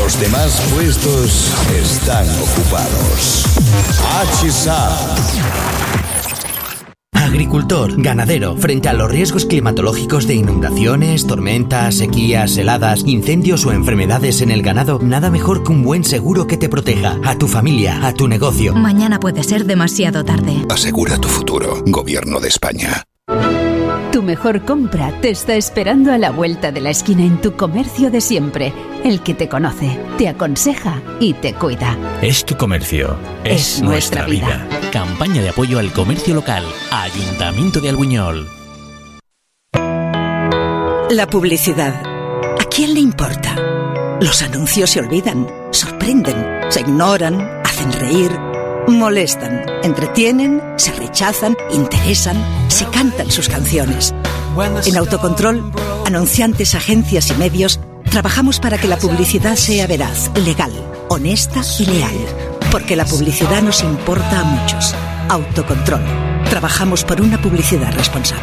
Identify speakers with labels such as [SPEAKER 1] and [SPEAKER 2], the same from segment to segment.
[SPEAKER 1] Los demás puestos están ocupados.
[SPEAKER 2] Agricultor, ganadero, frente a los riesgos climatológicos de inundaciones, tormentas, sequías, heladas, incendios o enfermedades en el ganado, nada mejor que un buen seguro que te proteja a tu familia, a tu negocio.
[SPEAKER 3] Mañana puede ser demasiado tarde.
[SPEAKER 1] Asegura tu futuro, Gobierno de España.
[SPEAKER 4] Tu mejor compra te está esperando a la vuelta de la esquina en tu comercio de siempre. El que te conoce, te aconseja y te cuida.
[SPEAKER 5] Es tu comercio. Es nuestra vida. Campaña de apoyo al comercio local. Ayuntamiento de Albuñol.
[SPEAKER 6] La publicidad. ¿A quién le importa? Los anuncios se olvidan, sorprenden, se ignoran, hacen reír, molestan, entretienen, se rechazan, interesan, se cantan sus canciones. En Autocontrol, anunciantes, agencias y medios, trabajamos para que la publicidad sea veraz, legal, honesta y leal. Porque la publicidad nos importa a muchos. Autocontrol. Trabajamos por una publicidad responsable.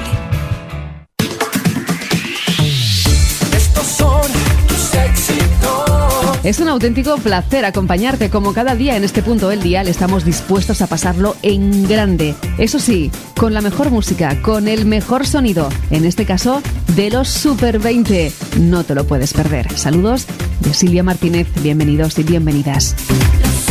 [SPEAKER 7] Es un auténtico placer acompañarte como cada día en este punto del dial. Estamos dispuestos a pasarlo en grande. Eso sí, con la mejor música, con el mejor sonido. En este caso, de los Super 20. No te lo puedes perder. Saludos de Silvia Martínez. Bienvenidos y bienvenidas.